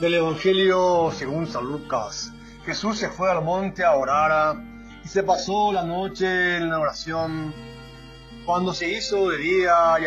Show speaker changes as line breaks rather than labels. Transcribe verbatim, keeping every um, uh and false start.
Del Evangelio según San Lucas. Jesús se fue al monte a orar y se pasó la noche en la oración. Cuando se hizo de día,